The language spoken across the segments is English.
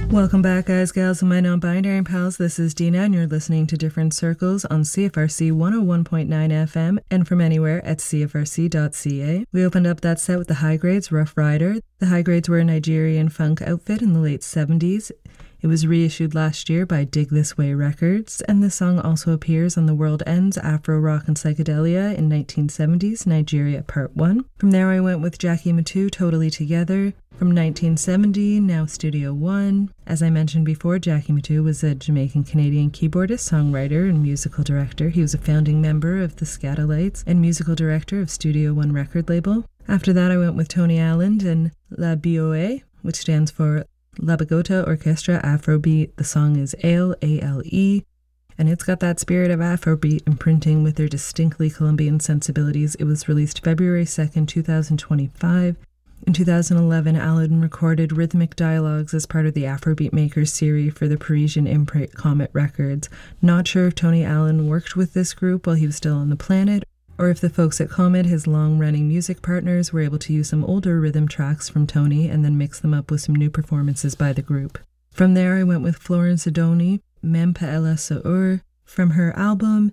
Welcome back, guys, gals, and my non-binary pals. This is Dina, and you're listening to Different Circles on CFRC 101.9 FM and from anywhere at cfrc.ca. We opened up that set with the High Grades' Rough Rider. The High Grades were a Nigerian funk outfit in the late 70s. It was reissued last year by Dig This Way Records, and the song also appears on The World Ends, Afro Rock and Psychedelia in 1970s, Nigeria Part 1. From there I went with Jackie Matu, Totally Together. From 1970, now Studio One. As I mentioned before, Jackie Matu was a Jamaican-Canadian keyboardist, songwriter, and musical director. He was a founding member of the Scatolites and musical director of Studio One record label. After that, I went with Tony Allen and La BOA, which stands for La Bogota Orchestra Afrobeat. The song is Ale, A-L-E, and it's got that spirit of Afrobeat imprinting with their distinctly Colombian sensibilities. It was released February 2nd, 2025. In 2011, Allen recorded Rhythmic Dialogues as part of the Afrobeat Makers series for the Parisian imprint Comet Records. Not sure if Tony Allen worked with this group while he was still on the planet, or if the folks at Comet, his long-running music partners, were able to use some older rhythm tracks from Tony and then mix them up with some new performances by the group. From there, I went with Florence Adoni, Mem Paella Sour, from her album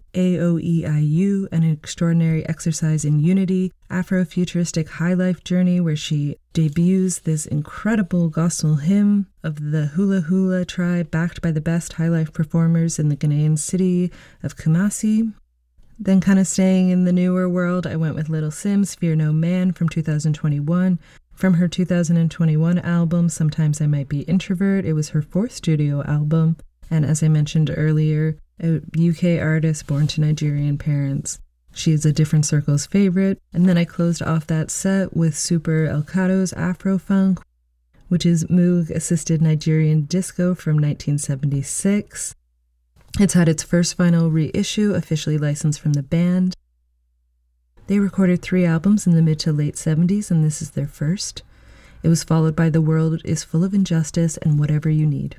AOEIU, An Extraordinary Exercise in Unity, Afrofuturistic High Life Journey, where she debuts this incredible gospel hymn of the Hula Hula tribe backed by the best high life performers in the Ghanaian city of Kumasi. Then kind of staying in the newer world, I went with Little Sims, Fear No Man from 2021. From her 2021 album, Sometimes I Might Be Introvert, it was her fourth studio album. And as I mentioned earlier, a UK artist born to Nigerian parents. She is a Different Circles favorite. And then I closed off that set with Super Elcato's Afrofunk, which is Moog-assisted Nigerian disco from 1976. It's had its first vinyl reissue, officially licensed from the band. They recorded 3 albums in the mid to late 70s, and this is their first. It was followed by The World is Full of Injustice and Whatever You Need.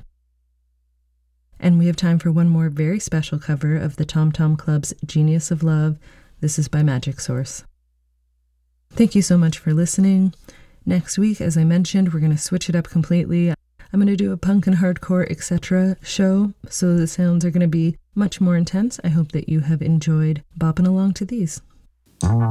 And we have time for one more very special cover of the Tom Tom Club's Genius of Love. This is by Magic Source. Thank you so much for listening. Next week, as I mentioned, we're going to switch it up completely. I'm going to do a punk and hardcore, etc. show, so the sounds are going to be much more intense. I hope that you have enjoyed bopping along to these.